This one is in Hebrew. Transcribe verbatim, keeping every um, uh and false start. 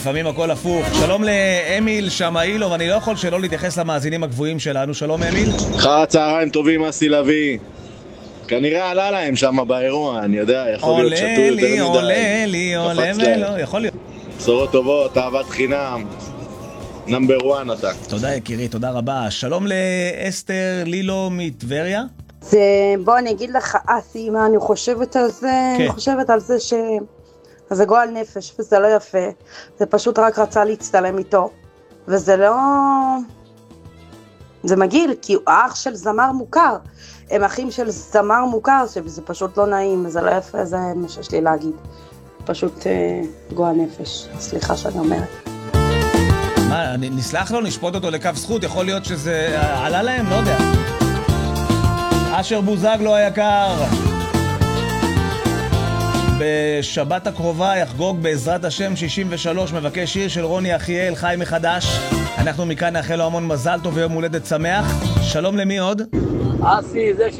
לפעמים הכל הפוך. שלום לאמיל שמאילו, ואני לא יכול שלא להתייחס למאזינים הגבוהים שלנו. שלום אמיל. אחר הצהריים טובים, אסי לביא. כנראה עלה להם שם באירוע, אני יודע, יכול להיות שתו יותר מדי. עולה לי, עולה לי, לא, יכול להיות. בשורות טובות, אהבת חינם. נאמבר וואן אתה. תודה יקירי, תודה רבה. שלום לאסתר לילו מטבריה. זה, בוא אני אגיד לך, אסי, מה אני חושבת על זה? כן. אני חושבת על זה ש... זה גועל נפש, וזה לא יפה. זה פשוט רק רצה להצטלם איתו. וזה לא... זה מגעיל, כי הוא אח של זמר מוכר. הם אחים של זמר מוכר, שזה פשוט לא נעים, זה לא יפה, זה מה שיש לי להגיד. פשוט אה, גועל נפש. סליחה שאני אומרת. מה, נסלח לו, נשפוט אותו לכף זכות, יכול להיות שזה עלה להם, לא יודע. אשר בוזגלו היקר, בשבת הקרובה יחגוג בעזרת השם שישים ושלוש, מבקש שיר של רוני אחיאל, חי מחדש. אנחנו מכאן נאחל לו המון מזל טוב ויום הולדת שמח. שלום למי עוד? אסי, זה